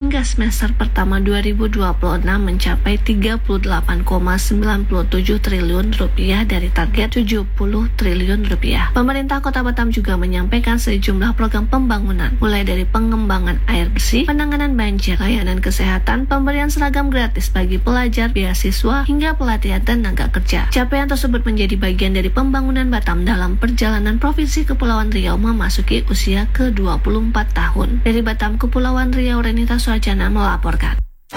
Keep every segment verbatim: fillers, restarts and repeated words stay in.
hingga semester pertama dua ribu dua puluh enam mencapai tiga puluh delapan koma sembilan tujuh triliun rupiah dari target tujuh puluh triliun rupiah. Pemerintah Kota Batam juga menyampaikan sejumlah program pembangunan, mulai dari pengembangan air bersih, penanganan banjir, layanan kesehatan, pemberian seragam gratis bagi pelajar, beasiswa, hingga pelatihan tenaga kerja. Capaian tersebut menjadi bagian dari pembangunan Batam dalam perjalanan Provinsi Kepulauan Riau memasuki usia ke dua puluh empat tahun. Dari Batam, Kepulauan Riau, Renita Suacana melaporkan.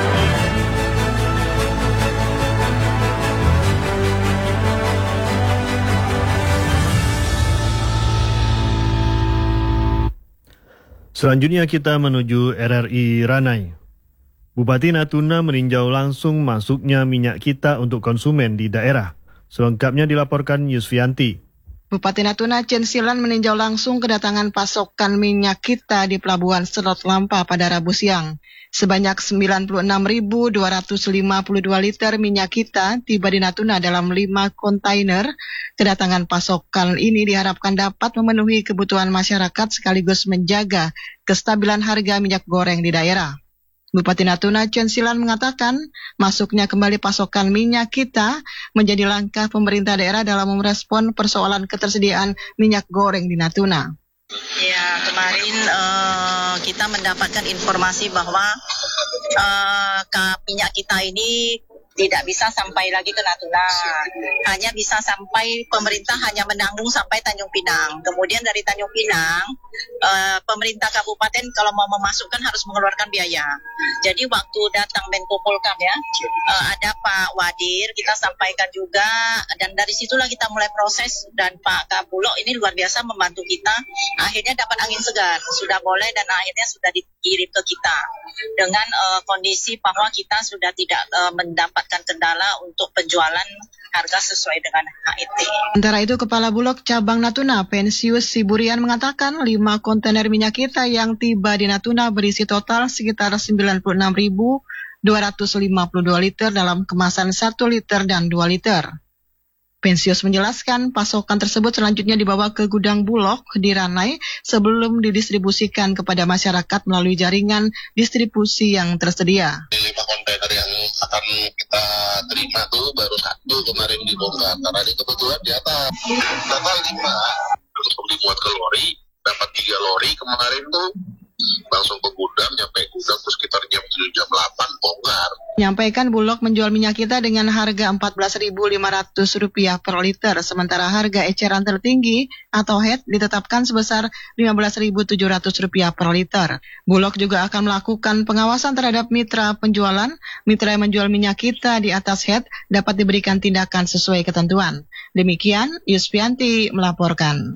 Selanjutnya kita menuju R R I Ranai. Bupati Natuna meninjau langsung masuknya minyak kita untuk konsumen di daerah. Selengkapnya dilaporkan Yusfianti. Bupati Natuna Chen Silan meninjau langsung kedatangan pasokan minyak kita di Pelabuhan Selat Lampa pada Rabu siang. Sebanyak sembilan puluh enam ribu dua ratus lima puluh dua liter minyak kita tiba di Natuna dalam lima kontainer. Kedatangan pasokan ini diharapkan dapat memenuhi kebutuhan masyarakat sekaligus menjaga kestabilan harga minyak goreng di daerah. Bupati Natuna Chen Silan mengatakan masuknya kembali pasokan minyak kita menjadi langkah pemerintah daerah dalam merespon persoalan ketersediaan minyak goreng di Natuna. Ya, kemarin uh, kita mendapatkan informasi bahwa uh, minyak kita ini tidak bisa sampai lagi ke Natuna, hanya bisa sampai pemerintah hanya menanggung sampai Tanjung Pinang. Kemudian dari Tanjung Pinang, uh, pemerintah kabupaten kalau mau memasukkan harus mengeluarkan biaya. Jadi waktu datang Menko Polkam ya, uh, ada Pak Wadir, kita sampaikan juga, dan dari situlah kita mulai proses, dan Pak Kabulok ini luar biasa membantu kita. Akhirnya dapat angin segar, sudah boleh dan akhirnya sudah dikirim ke kita dengan uh, kondisi bahwa kita sudah tidak uh, mendapat kendala untuk penjualan harga sesuai dengan H E T. Sementara itu, Kepala Bulog Cabang Natuna, Pensius Siburian mengatakan lima kontainer minyak kita yang tiba di Natuna berisi total sekitar sembilan puluh enam ribu dua ratus lima puluh dua liter dalam kemasan satu liter dan dua liter. Pensius menjelaskan pasokan tersebut selanjutnya dibawa ke gudang Bulog di Ranai sebelum didistribusikan kepada masyarakat melalui jaringan distribusi yang tersedia. Lima kontainer yang akan kita terima tuh baru satu kemarin dibongkar karena di kebetulan di atas total lima untuk dibuat ke lori, dapat tiga lori kemarin tuh langsung ke gudang, nyampe gudang tuh sekitar jam tujuh jam delapan bongkar. Menyampaikan Bulog menjual minyak kita dengan harga empat belas ribu lima ratus rupiah per liter, sementara harga eceran tertinggi atau H E T ditetapkan sebesar lima belas ribu tujuh ratus rupiah per liter. Bulog juga akan melakukan pengawasan terhadap mitra penjualan. Mitra yang menjual minyak kita di atas H E T dapat diberikan tindakan sesuai ketentuan. Demikian Yusfianti melaporkan.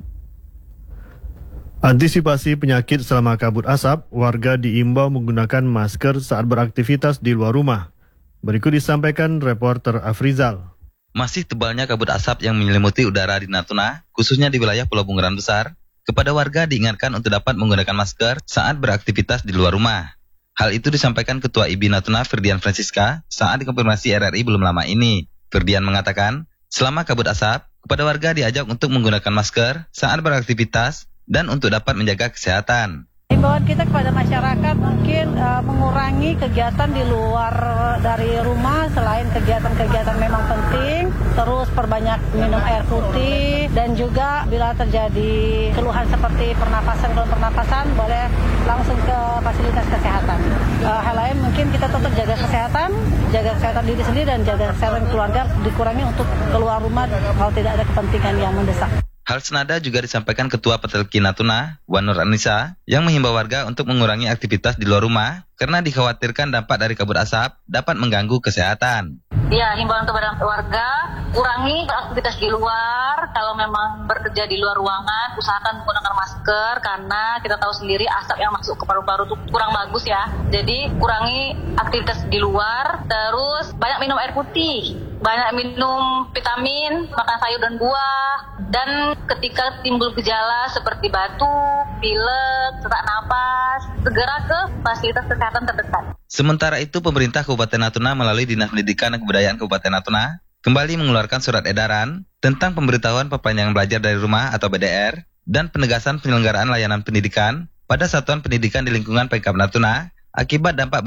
Antisipasi penyakit selama kabut asap, warga diimbau menggunakan masker saat beraktivitas di luar rumah. Berikut disampaikan reporter Afrizal. Masih tebalnya kabut asap yang menyelimuti udara di Natuna, khususnya di wilayah Pulau Bunguran Besar, kepada warga diingatkan untuk dapat menggunakan masker saat beraktivitas di luar rumah. Hal itu disampaikan Ketua I B I Natuna Firdian Francisca saat dikonfirmasi R R I belum lama ini. Firdian mengatakan, selama kabut asap, kepada warga diajak untuk menggunakan masker saat beraktivitas dan untuk dapat menjaga kesehatan. Himbauan kita kepada masyarakat mungkin uh, mengurangi kegiatan di luar dari rumah selain kegiatan-kegiatan memang penting, terus perbanyak minum air putih, dan juga bila terjadi keluhan seperti pernapasan keluhan pernapasan boleh langsung ke fasilitas kesehatan. Uh, hal lain mungkin kita tetap jaga kesehatan, jaga kesehatan diri sendiri dan jaga kesehatan keluarga, dikurangi untuk keluar rumah kalau tidak ada kepentingan yang mendesak. Hal senada juga disampaikan Ketua Petelki Natuna, Wan Nur Anissa, yang menghimbau warga untuk mengurangi aktivitas di luar rumah karena dikhawatirkan dampak dari kabut asap dapat mengganggu kesehatan. Ya, himbauan kepada warga, kurangi beraktivitas di luar. Kalau memang bekerja di luar ruangan, usahakan menggunakan masker karena kita tahu sendiri asap yang masuk ke paru-paru itu kurang bagus ya. Jadi kurangi aktivitas di luar, terus banyak minum air putih, banyak minum vitamin, makan sayur dan buah, dan ketika timbul gejala seperti batuk, pilek, sesak napas, segera ke fasilitas kesehatan terdekat. Sementara itu, pemerintah Kabupaten Natuna melalui Dinas Pendidikan dan Kebudayaan Kabupaten Natuna kembali mengeluarkan surat edaran tentang pemberitahuan perpanjangan belajar dari rumah atau B D R dan penegasan penyelenggaraan layanan pendidikan pada satuan pendidikan di lingkungan Pemkab Natuna akibat dampak